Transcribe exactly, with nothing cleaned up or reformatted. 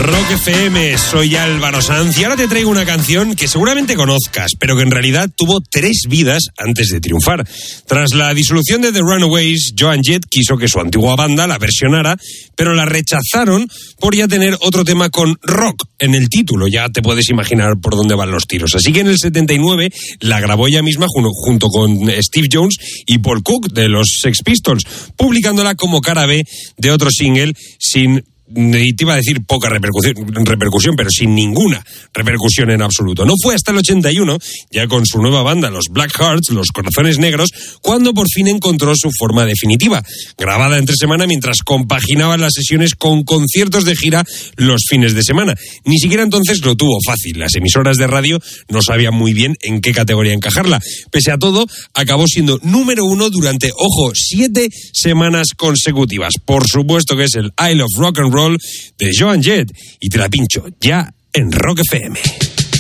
Rock F M, soy Álvaro Sanz y ahora te traigo una canción que seguramente conozcas, pero que en realidad tuvo tres vidas antes de triunfar. Tras la disolución de The Runaways, Joan Jett quiso que su antigua banda la versionara, pero la rechazaron por ya tener otro tema con rock en el título. Ya te puedes imaginar por dónde van los tiros. Así que en el setenta y nueve la grabó ella misma junto con Steve Jones y Paul Cook de los Sex Pistols, publicándola como cara B de otro single sin... y te iba a decir poca repercusión, repercusión, pero sin ninguna repercusión en absoluto. No fue hasta el ochenta y uno, ya con su nueva banda, los Black Hearts, los Corazones Negros, cuando por fin encontró su forma definitiva, grabada entre semana mientras compaginaba las sesiones con conciertos de gira los fines de semana. Ni siquiera entonces lo tuvo fácil. Las emisoras de radio no sabían muy bien en qué categoría encajarla. Pese a todo, acabó siendo número uno durante, ojo, siete semanas consecutivas. Por supuesto que es el I Love Rock and Roll de Joan Jett, y te la pincho ya en Rock F M.